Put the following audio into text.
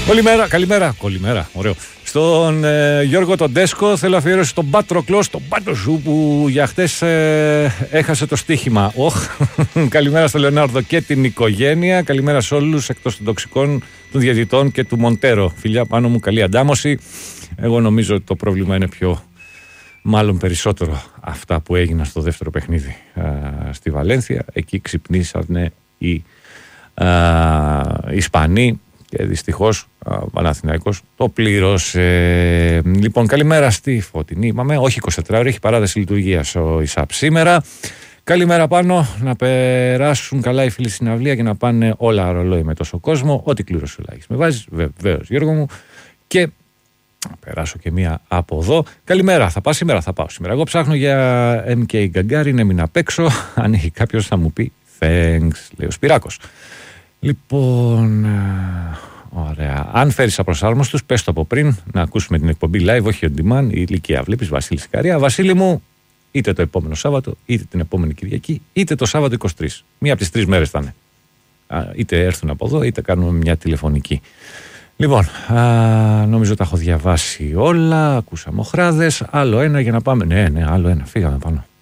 Καλημέρα, ωραίο. Στον Γιώργο τον Τέσκο θέλω αφιέρωση στον Πατροκλό, στον Πάτο που για χτες έχασε το στοίχημα. Καλημέρα στον Λεωνάρδο και την οικογένεια. Καλημέρα σε όλους εκτός των τοξικών, των διαιτητών και του Μοντέρο. Φιλιά πάνω μου, καλή αντάμωση. Εγώ νομίζω ότι το πρόβλημα είναι μάλλον περισσότερο αυτά που έγιναν στο δεύτερο παιχνίδι στη Βαλένθια. Εκεί ξυπνήσανε οι Ισπανοί. Και δυστυχώς ο Παναθηναϊκός το πλήρωσε. Λοιπόν, καλημέρα στη Φωτεινή. Είπαμε, όχι 24 ώρες, έχει παράδοση λειτουργίας ο ΙΣΑΠ σήμερα. Καλημέρα πάνω, να περάσουν καλά οι φίλοι στην αυλία και να πάνε όλα ρολόι με τόσο κόσμο. Ό,τι κλήρωση ο με βάζεις, βεβαίως Γιώργο μου. Και να περάσω και μία από εδώ. Καλημέρα, θα πάω σήμερα. Εγώ ψάχνω για MK Γκαγκάριν, έμεινα απ' έξω. Αν έχει κάποιος θα μου πει thanks, λέει ο Σπυράκος. Λοιπόν, ωραία. Αν φέρεις απροσάρμοστους, πες το από πριν, να ακούσουμε την εκπομπή live, όχι on demand, η ηλικία βλέπεις, Βασίλη Σικαρία. Βασίλη μου, είτε το επόμενο Σάββατο, είτε την επόμενη Κυριακή, είτε το Σάββατο 23. Μία από τις 3 μέρες θα είναι. Είτε έρθουν από εδώ, είτε κάνουμε μια τηλεφωνική. Λοιπόν, νομίζω τα έχω διαβάσει όλα, ακούσαμε οχράδες, άλλο ένα για να πάμε. Ναι, άλλο ένα, φύγαμε πάνω.